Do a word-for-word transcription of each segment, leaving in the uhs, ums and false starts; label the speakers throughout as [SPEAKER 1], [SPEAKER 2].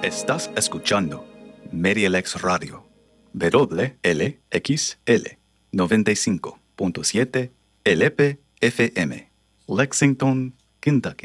[SPEAKER 1] Estás escuchando MediaLex Radio, W L X L noventa y cinco punto siete L P F M, Lexington, Kentucky.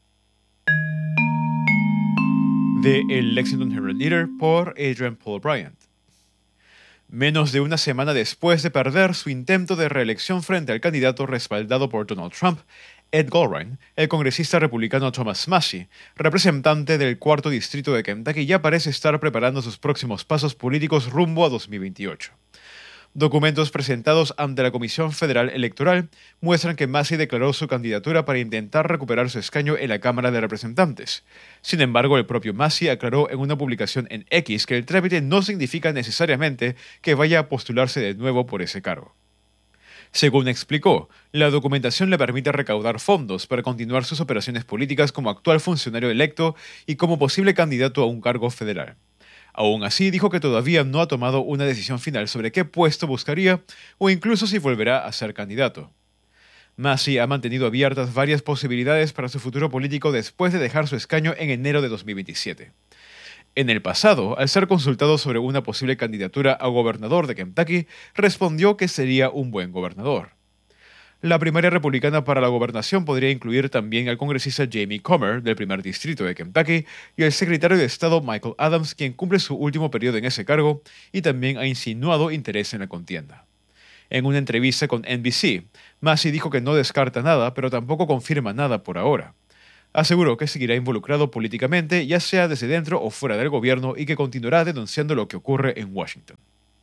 [SPEAKER 2] De El Lexington Herald Leader por Adrian Paul Bryant. Menos de una semana después de perder su intento de reelección frente al candidato respaldado por Donald Trump, Ed Goldrein, el congresista republicano Thomas Massie, representante del cuarto distrito de Kentucky, ya parece estar preparando sus próximos pasos políticos rumbo a dos mil veintiocho. Documentos presentados ante la Comisión Federal Electoral muestran que Massie declaró su candidatura para intentar recuperar su escaño en la Cámara de Representantes. Sin embargo, el propio Massie aclaró en una publicación en X que el trámite no significa necesariamente que vaya a postularse de nuevo por ese cargo. Según explicó, la documentación le permite recaudar fondos para continuar sus operaciones políticas como actual funcionario electo y como posible candidato a un cargo federal. Aún así, dijo que todavía no ha tomado una decisión final sobre qué puesto buscaría o incluso si volverá a ser candidato. Massie ha mantenido abiertas varias posibilidades para su futuro político después de dejar su escaño en enero de dos mil veintisiete. En el pasado, al ser consultado sobre una posible candidatura a gobernador de Kentucky, respondió que sería un buen gobernador. La primaria republicana para la gobernación podría incluir también al congresista Jamie Comer, del primer distrito de Kentucky, y al secretario de Estado Michael Adams, quien cumple su último periodo en ese cargo y también ha insinuado interés en la contienda. En una entrevista con N B C, Massie dijo que no descarta nada, pero tampoco confirma nada por ahora. Aseguró que seguirá involucrado políticamente, ya sea desde dentro o fuera del gobierno, y que continuará denunciando lo que ocurre en Washington.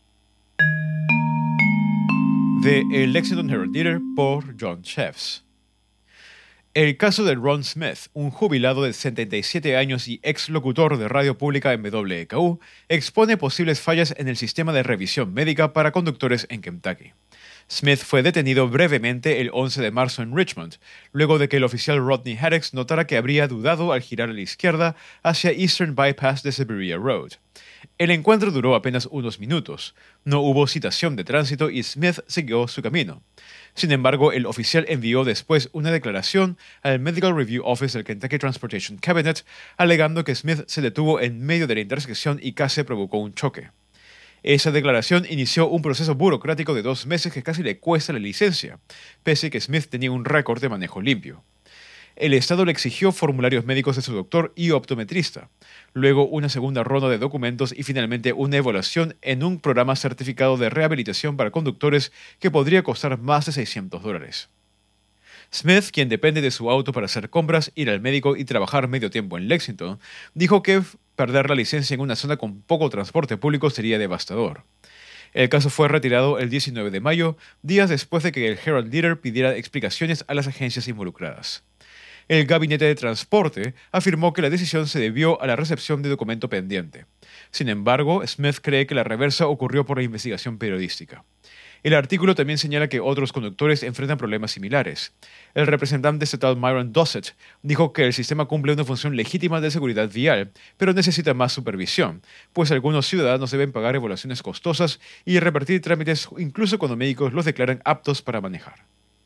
[SPEAKER 2] De El Lexington Herald Leader por John Chefs. El caso de Ron Smith, un jubilado de setenta y siete años y ex locutor de radio pública en W K U, expone posibles fallas en el sistema de revisión médica para conductores en Kentucky. Smith fue detenido brevemente el once de marzo en Richmond, luego de que el oficial Rodney Haddix notara que habría dudado al girar a la izquierda hacia Eastern Bypass de Severia Road. El encuentro duró apenas unos minutos. No hubo citación de tránsito y Smith siguió su camino. Sin embargo, el oficial envió después una declaración al Medical Review Office del Kentucky Transportation Cabinet, alegando que Smith se detuvo en medio de la intersección y casi provocó un choque. Esa declaración inició un proceso burocrático de dos meses que casi le cuesta la licencia, pese a que Smith tenía un récord de manejo limpio. El Estado le exigió formularios médicos de su doctor y optometrista, luego una segunda ronda de documentos y finalmente una evaluación en un programa certificado de rehabilitación para conductores que podría costar más de seiscientos dólares. Smith, quien depende de su auto para hacer compras, ir al médico y trabajar medio tiempo en Lexington, dijo que perder la licencia en una zona con poco transporte público sería devastador. El caso fue retirado el diecinueve de mayo, días después de que el Herald Leader pidiera explicaciones a las agencias involucradas. El Gabinete de Transporte afirmó que la decisión se debió a la recepción de documento pendiente. Sin embargo, Smith cree que la reversa ocurrió por la investigación periodística. El artículo también señala que otros conductores enfrentan problemas similares. El representante estatal Myron Dossett dijo que el sistema cumple una función legítima de seguridad vial, pero necesita más supervisión, pues algunos ciudadanos deben pagar evaluaciones costosas y revertir trámites incluso cuando médicos los declaran aptos para manejar.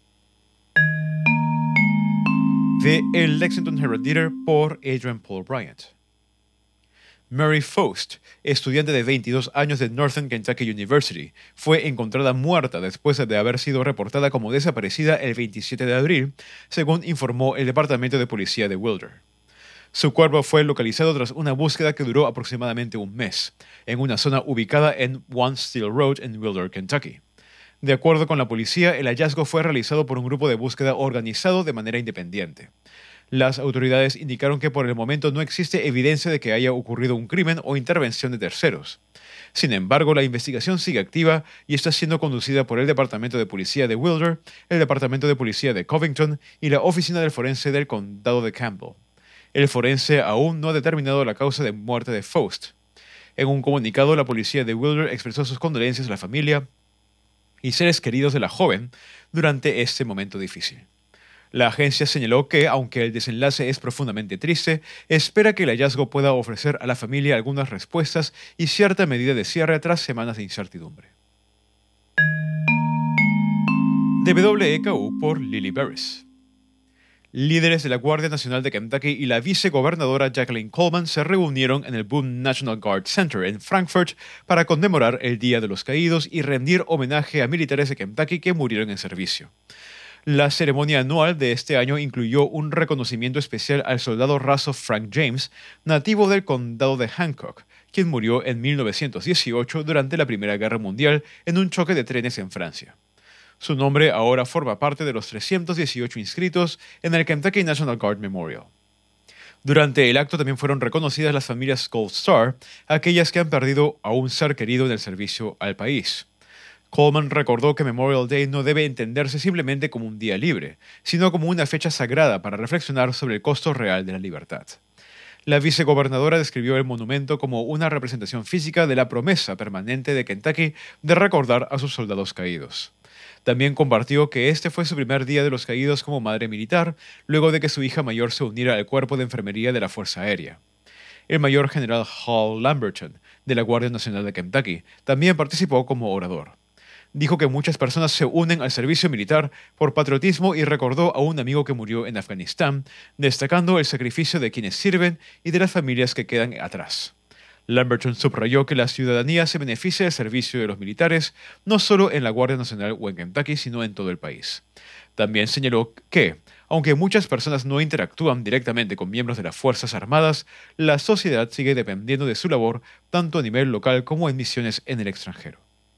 [SPEAKER 2] De El Lexington Herald Leader por Adrian Paul Bryant. Mary Faust, estudiante de veintidós años de Northern Kentucky University, fue encontrada muerta después de haber sido reportada como desaparecida el veintisiete de abril, según informó el Departamento de Policía de Wilder. Su cuerpo fue localizado tras una búsqueda que duró aproximadamente un mes, en una zona ubicada en One Steel Road en Wilder, Kentucky. De acuerdo con la policía, el hallazgo fue realizado por un grupo de búsqueda organizado de manera independiente. Las autoridades indicaron que por el momento no existe evidencia de que haya ocurrido un crimen o intervención de terceros. Sin embargo, la investigación sigue activa y está siendo conducida por el Departamento de Policía de Wilder, el Departamento de Policía de Covington y la Oficina del Forense del Condado de Campbell. El forense aún no ha determinado la causa de muerte de Faust. En un comunicado, la policía de Wilder expresó sus condolencias a la familia y seres queridos de la joven durante este momento difícil. La agencia señaló que, aunque el desenlace es profundamente triste, espera que el hallazgo pueda ofrecer a la familia algunas respuestas y cierta medida de cierre tras semanas de incertidumbre. De W K U por Lily Beres. Líderes de la Guardia Nacional de Kentucky y la vicegobernadora Jacqueline Coleman se reunieron en el Boone National Guard Center en Frankfurt para conmemorar el Día de los Caídos y rendir homenaje a militares de Kentucky que murieron en servicio. La ceremonia anual de este año incluyó un reconocimiento especial al soldado raso Frank James, nativo del condado de Hancock, quien murió en mil novecientos dieciocho durante la Primera Guerra Mundial en un choque de trenes en Francia. Su nombre ahora forma parte de los trescientos dieciocho inscritos en el Kentucky National Guard Memorial. Durante el acto también fueron reconocidas las familias Gold Star, aquellas que han perdido a un ser querido en el servicio al país. Coleman recordó que Memorial Day no debe entenderse simplemente como un día libre, sino como una fecha sagrada para reflexionar sobre el costo real de la libertad. La vicegobernadora describió el monumento como una representación física de la promesa permanente de Kentucky de recordar a sus soldados caídos. También compartió que este fue su primer día de los caídos como madre militar, luego de que su hija mayor se uniera al cuerpo de enfermería de la Fuerza Aérea. El mayor general Hal Lamberton, de la Guardia Nacional de Kentucky, también participó como orador. Dijo que muchas personas se unen al servicio militar por patriotismo y recordó a un amigo que murió en Afganistán, destacando el sacrificio de quienes sirven y de las familias que quedan atrás. Lamberton subrayó que la ciudadanía se beneficia del servicio de los militares, no solo en la Guardia Nacional o en Kentucky, sino en todo el país. También señaló que, aunque muchas personas no interactúan directamente con miembros de las Fuerzas Armadas, la sociedad sigue dependiendo de su labor tanto a nivel local como en misiones en el extranjero.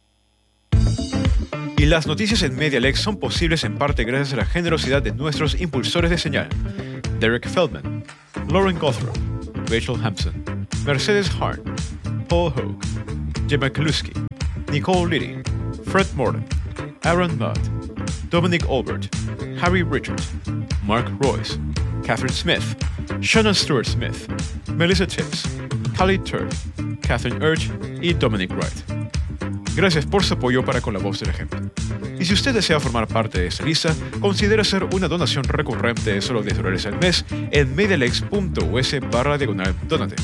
[SPEAKER 2] Y las noticias en MediaLex son posibles en parte gracias a la generosidad de nuestros impulsores de señal: Derek Feldman, Lauren Gothrop, Rachel Hampson, Mercedes Harn, Paul Hogue, Gemma Kaluski, Nicole Liddy, Fred Morton, Aaron Mudd, Dominic Albert, Harry Richards, Mark Royce, Catherine Smith, Shannon Stewart Smith, Melissa Tibbs, Callie Turd, Catherine Urge y Dominic Wright. Gracias por su apoyo para con la voz del ejemplo. Y si usted desea formar parte de esta lista, considere hacer una donación recurrente de solo diez dólares al mes en medialex.us barra diagonal donate.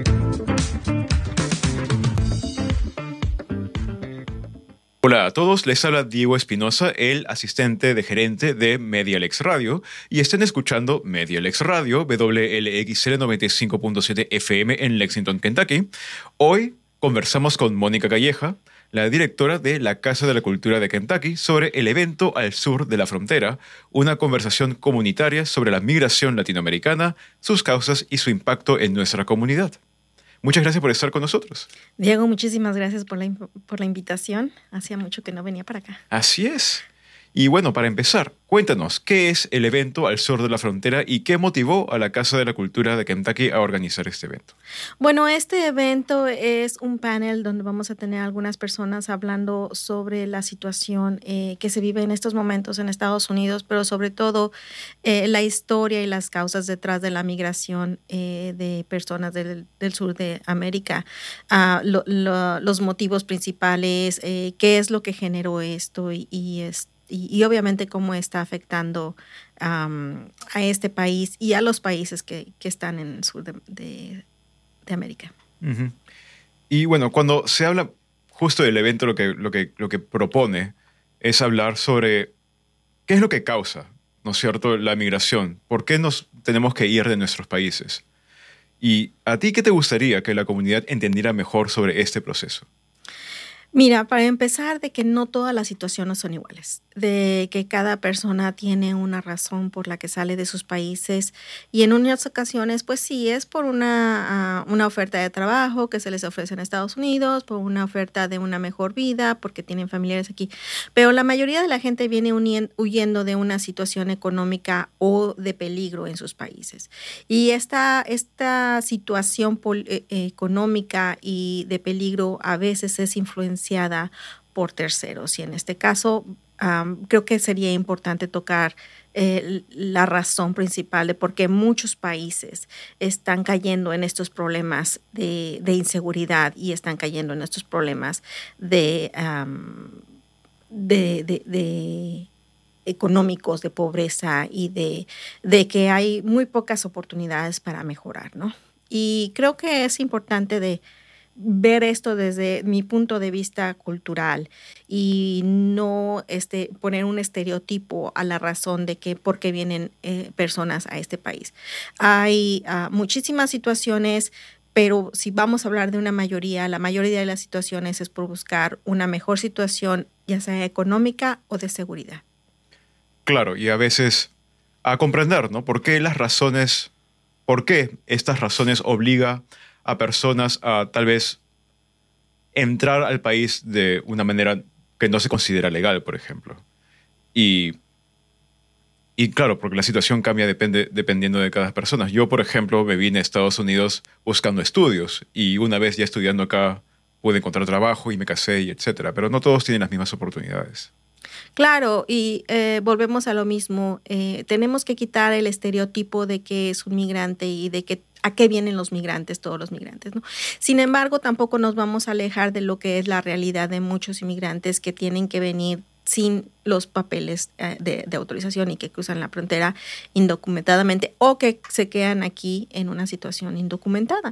[SPEAKER 2] Hola a todos, les habla Diego Espinosa, el asistente de gerente de MediaLex Radio, y estén escuchando MediaLex Radio, W L X L noventa y cinco punto siete F M en Lexington, Kentucky. Hoy conversamos con Mónica Calleja, la directora de la Casa de la Cultura de Kentucky, sobre el evento al sur de la frontera, una conversación comunitaria sobre la migración latinoamericana, sus causas y su impacto en nuestra comunidad. Muchas gracias por estar con nosotros.
[SPEAKER 3] Diego, muchísimas gracias por la, por la invitación. Hacía mucho que no venía para acá.
[SPEAKER 2] Así es. Y bueno, para empezar, cuéntanos, ¿qué es el evento al sur de la frontera y qué motivó a la Casa de la Cultura de Kentucky a organizar este evento?
[SPEAKER 3] Bueno, este evento es un panel donde vamos a tener algunas personas hablando sobre la situación eh, que se vive en estos momentos en Estados Unidos, pero sobre todo eh, la historia y las causas detrás de la migración eh, de personas del, del sur de América, uh, lo, lo, los motivos principales, eh, qué es lo que generó esto y, y este. Y, y obviamente cómo está afectando um, a este país y a los países que, que están en el sur de, de, de América.
[SPEAKER 2] Uh-huh. Y bueno, cuando se habla justo del evento, lo que, lo, que, lo que propone es hablar sobre qué es lo que causa, ¿no es cierto?, la migración. ¿Por qué nos tenemos que ir de nuestros países? ¿Y a ti qué te gustaría que la comunidad entendiera mejor sobre este proceso?
[SPEAKER 3] Mira, para empezar, de que no todas las situaciones son iguales, de que cada persona tiene una razón por la que sale de sus países y en unas ocasiones, pues sí, es por una, uh, una oferta de trabajo que se les ofrece en Estados Unidos, por una oferta de una mejor vida, porque tienen familiares aquí, pero la mayoría de la gente viene unien, huyendo de una situación económica o de peligro en sus países. Y esta, esta situación pol, eh, económica y de peligro a veces es influenciada por terceros y en este caso um, creo que sería importante tocar eh, la razón principal de por qué muchos países están cayendo en estos problemas de, de inseguridad y están cayendo en estos problemas de, um, de, de, de económicos, de pobreza y de, de que hay muy pocas oportunidades para mejorar, ¿no? Y creo que es importante de ver esto desde mi punto de vista cultural y no este, poner un estereotipo a la razón de que por qué vienen eh, personas a este país. Hay uh, muchísimas situaciones, pero si vamos a hablar de una mayoría, la mayoría de las situaciones es por buscar una mejor situación, ya sea económica o de seguridad.
[SPEAKER 2] Claro, y a veces a comprender, ¿no? ¿Por qué las razones, por qué estas razones obligan a personas a tal vez entrar al país de una manera que no se considera legal, por ejemplo? Y, y claro, porque la situación cambia depende, dependiendo de cada persona. Yo, por ejemplo, me vine a Estados Unidos buscando estudios y una vez ya estudiando acá pude encontrar trabajo y me casé y etcétera, pero no todos tienen las mismas oportunidades.
[SPEAKER 3] Claro, y eh, volvemos a lo mismo. Eh, tenemos que quitar el estereotipo de que es un migrante y de que a qué vienen los migrantes, todos los migrantes, ¿no? Sin embargo, tampoco nos vamos a alejar de lo que es la realidad de muchos inmigrantes que tienen que venir sin los papeles eh, de, de autorización y que cruzan la frontera indocumentadamente o que se quedan aquí en una situación indocumentada.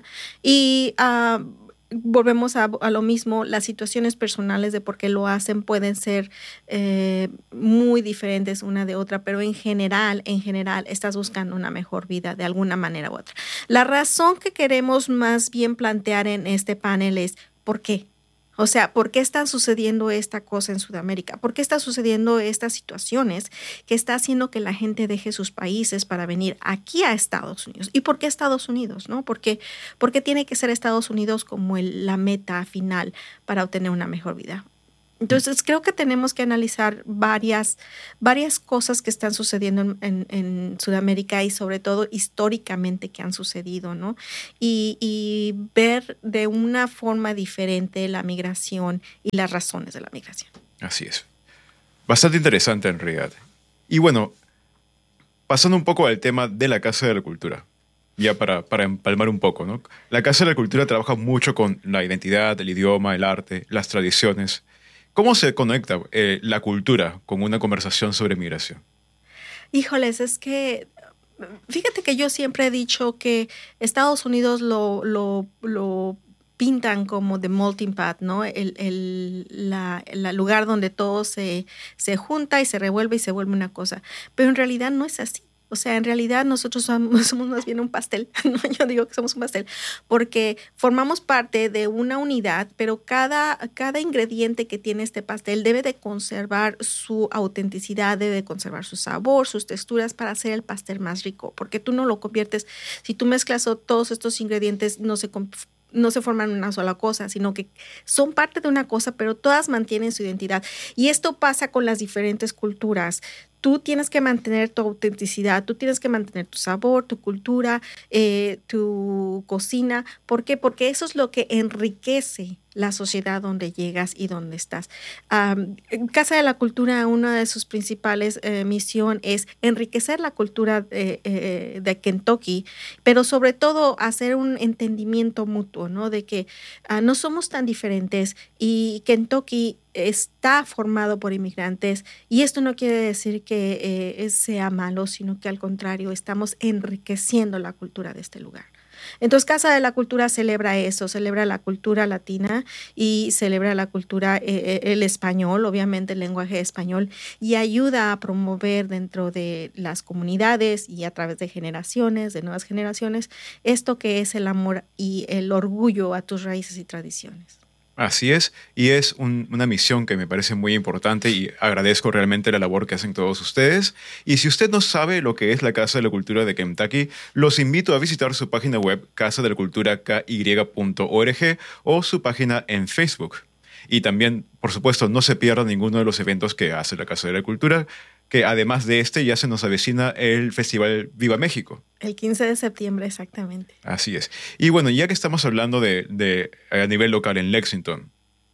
[SPEAKER 3] Y uh, volvemos a, a lo mismo, las situaciones personales de por qué lo hacen pueden ser eh, muy diferentes una de otra, pero en general, en general, estás buscando una mejor vida de alguna manera u otra. La razón que queremos más bien plantear en este panel es ¿por qué? O sea, ¿por qué está sucediendo esta cosa en Sudamérica? ¿Por qué está sucediendo estas situaciones que está haciendo que la gente deje sus países para venir aquí a Estados Unidos? ¿Y por qué Estados Unidos? ¿No? ¿Por qué, por qué tiene que ser Estados Unidos como el, la meta final para obtener una mejor vida? Entonces, creo que tenemos que analizar varias, varias cosas que están sucediendo en, en, en Sudamérica y sobre todo históricamente que han sucedido, ¿no? Y, y ver de una forma diferente la migración y las razones de la migración.
[SPEAKER 2] Así es. Bastante interesante en realidad. Y bueno, pasando un poco al tema de la Casa de la Cultura, ya para, para empalmar un poco, ¿no? La Casa de la Cultura trabaja mucho con la identidad, el idioma, el arte, las tradiciones. ¿Cómo se conecta eh, la cultura con una conversación sobre migración?
[SPEAKER 3] Híjoles, es que fíjate que yo siempre he dicho que Estados Unidos lo, lo, lo pintan como the melting pot, ¿no? El, el la, el lugar donde todo se, se junta y se revuelve y se vuelve una cosa. Pero en realidad no es así. O sea, en realidad nosotros somos, somos más bien un pastel, ¿no? Yo digo que somos un pastel, porque formamos parte de una unidad, pero cada, cada ingrediente que tiene este pastel debe de conservar su autenticidad, debe de conservar su sabor, sus texturas para hacer el pastel más rico, porque tú no lo conviertes, si tú mezclas todos estos ingredientes, no se no se forman una sola cosa, sino que son parte de una cosa, pero todas mantienen su identidad. Y esto pasa con las diferentes culturas. Tú tienes que mantener tu autenticidad, tú tienes que mantener tu sabor, tu cultura, eh, tu cocina. ¿Por qué? Porque eso es lo que enriquece la sociedad donde llegas y donde estás. Um, Casa de la Cultura, una de sus principales eh, misión es enriquecer la cultura eh, eh, de Kentucky, pero sobre todo hacer un entendimiento mutuo, ¿no? De que uh, no somos tan diferentes y Kentucky está formado por inmigrantes y esto no quiere decir que eh, sea malo, sino que al contrario, estamos enriqueciendo la cultura de este lugar. Entonces, Casa de la Cultura celebra eso, celebra la cultura latina y celebra la cultura, eh, el español, obviamente el lenguaje español, y ayuda a promover dentro de las comunidades y a través de generaciones, de nuevas generaciones, esto que es el amor y el orgullo a tus raíces y tradiciones.
[SPEAKER 2] Así es, y es un, una misión que me parece muy importante y agradezco realmente la labor que hacen todos ustedes. Y si usted no sabe lo que es la Casa de la Cultura de Kentucky, los invito a visitar su página web casa de la cultura k y punto org o su página en Facebook. Y también, por supuesto, no se pierda ninguno de los eventos que hace la Casa de la Cultura, que además de este ya se nos avecina el Festival Viva México.
[SPEAKER 3] El quince de septiembre, exactamente.
[SPEAKER 2] Así es. Y bueno, ya que estamos hablando de, de a nivel local en Lexington,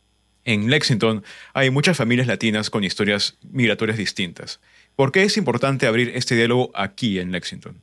[SPEAKER 2] en Lexington hay muchas familias latinas con historias migratorias distintas. ¿Por qué es importante abrir este diálogo aquí en Lexington?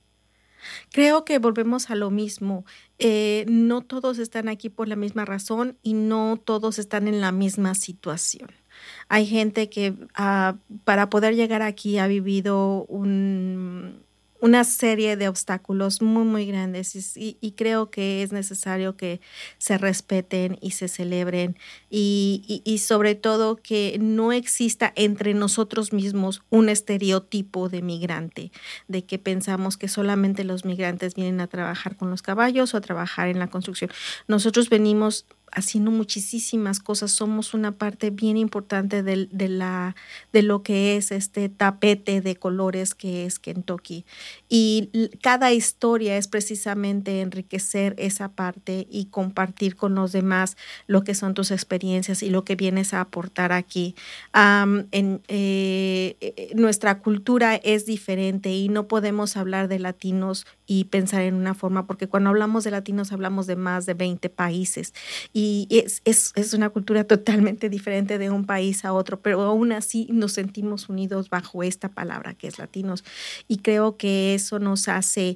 [SPEAKER 3] Creo que volvemos a lo mismo. Eh, no todos están aquí por la misma razón y no todos están en la misma situación. Hay gente que uh, para poder llegar aquí ha vivido un, una serie de obstáculos muy, muy grandes y, y creo que es necesario que se respeten y se celebren y, y, y sobre todo que no exista entre nosotros mismos un estereotipo de migrante, de que pensamos que solamente los migrantes vienen a trabajar con los caballos o a trabajar en la construcción. Nosotros venimos haciendo muchísimas cosas, somos una parte bien importante de, de, la, de lo que es este tapete de colores que es Kentucky. Y cada historia es precisamente enriquecer esa parte y compartir con los demás lo que son tus experiencias y lo que vienes a aportar aquí. Um, en, eh, nuestra cultura es diferente y no podemos hablar de latinos y pensar en una forma, porque cuando hablamos de latinos hablamos de más de veinte países. Y es, es, es una cultura totalmente diferente de un país a otro, pero aún así nos sentimos unidos bajo esta palabra que es latinos. Y creo que eso nos hace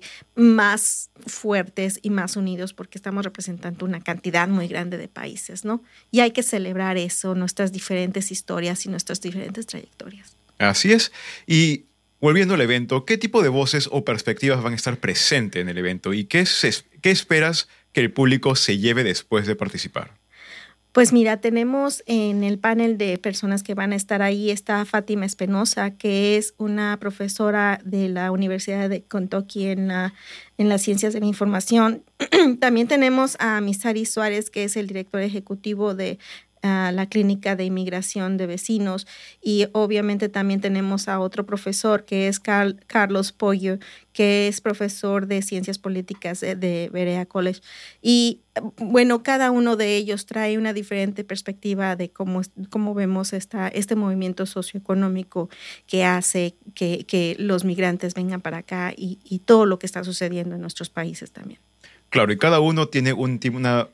[SPEAKER 3] más fuertes y más unidos porque estamos representando una cantidad muy grande de países, ¿no? Y hay que celebrar eso, nuestras diferentes historias y nuestras diferentes trayectorias.
[SPEAKER 2] Así es. Y volviendo al evento, ¿qué tipo de voces o perspectivas van a estar presentes en el evento? ¿Y qué, se, qué esperas que el público se lleve después de participar?
[SPEAKER 3] Pues mira, tenemos en el panel de personas que van a estar ahí, está Fátima Espinosa, que es una profesora de la Universidad de Kentucky en, la, en las ciencias de la información. También tenemos a Misari Suárez, que es el director ejecutivo de Uh, la clínica de inmigración de vecinos, y obviamente también tenemos a otro profesor que es Carl, Carlos Pollo, que es profesor de ciencias políticas de, de Berea College. Y bueno, cada uno de ellos trae una diferente perspectiva de cómo, cómo vemos esta, este movimiento socioeconómico que hace que, que los migrantes vengan para acá y, y todo lo que está sucediendo en nuestros países también.
[SPEAKER 2] Claro, y cada uno tiene un, una...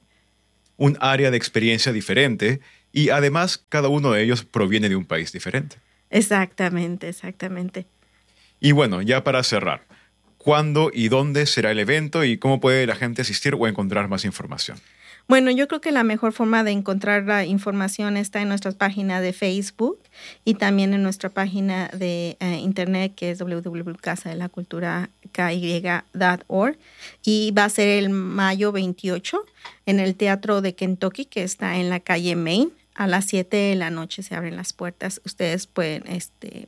[SPEAKER 2] un área de experiencia diferente y además cada uno de ellos proviene de un país diferente.
[SPEAKER 3] Exactamente, exactamente.
[SPEAKER 2] Y bueno, ya para cerrar, ¿cuándo y dónde será el evento y cómo puede la gente asistir o encontrar más información?
[SPEAKER 3] Bueno, yo creo que la mejor forma de encontrar la información está en nuestra página de Facebook y también en nuestra página de uh, internet, que es doble u doble u doble u punto casa de la cultura k y punto org, y va a ser el mayo veintiocho en el Teatro de Kentucky, que está en la calle Main. A las siete de la noche se abren las puertas. Ustedes pueden, este,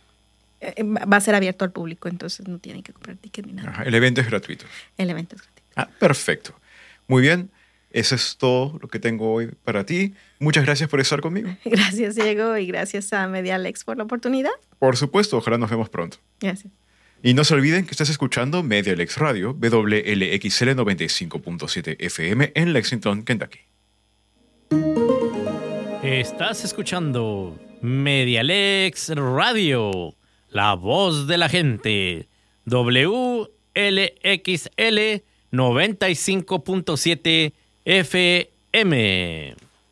[SPEAKER 3] va a ser abierto al público, entonces no tienen que comprar ticket ni nada.
[SPEAKER 2] Ajá, el evento es gratuito.
[SPEAKER 3] El evento es gratuito.
[SPEAKER 2] Ah, perfecto. Muy bien. Eso es todo lo que tengo hoy para ti. Muchas gracias por estar conmigo.
[SPEAKER 3] Gracias, Diego, y gracias a Medialex por la oportunidad.
[SPEAKER 2] Por supuesto, ojalá nos vemos pronto.
[SPEAKER 3] Gracias.
[SPEAKER 2] Y no se olviden que estás escuchando Medialex Radio, W L X L noventa y cinco punto siete F M en Lexington, Kentucky.
[SPEAKER 4] Estás escuchando Medialex Radio, la voz de la gente, W L X L noventa y cinco punto siete F M.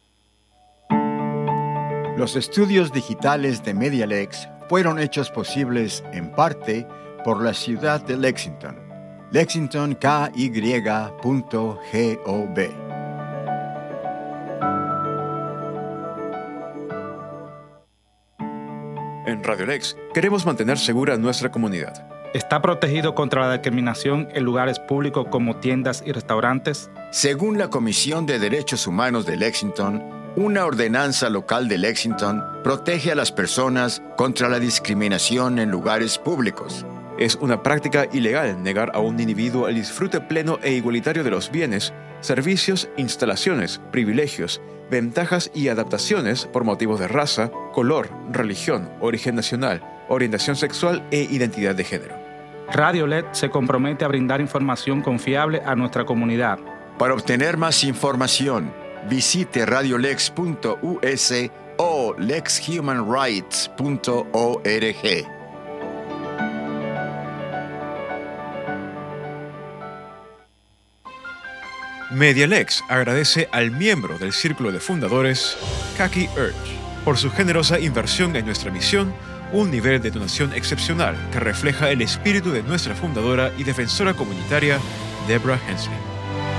[SPEAKER 5] Los estudios digitales de Medialex fueron hechos posibles en parte por la ciudad de Lexington. Lexington K Y punto gov.
[SPEAKER 2] En Radio Lex queremos mantener segura nuestra comunidad.
[SPEAKER 6] ¿Está protegido contra la discriminación en lugares públicos como tiendas y restaurantes?
[SPEAKER 5] Según la Comisión de Derechos Humanos de Lexington, una ordenanza local de Lexington protege a las personas contra la discriminación en lugares públicos.
[SPEAKER 2] Es una práctica ilegal negar a un individuo el disfrute pleno e igualitario de los bienes, servicios, instalaciones, privilegios, ventajas y adaptaciones por motivos de raza, color, religión, origen nacional, orientación sexual e identidad de género.
[SPEAKER 6] Radio L E D se compromete a brindar información confiable a nuestra comunidad.
[SPEAKER 5] Para obtener más información, visite radiolex punto u s o lex human rights punto org.
[SPEAKER 2] Medialex agradece al miembro del Círculo de Fundadores, Kaki Urge, por su generosa inversión en nuestra misión, un nivel de donación excepcional que refleja el espíritu de nuestra fundadora y defensora comunitaria, Deborah Hensley.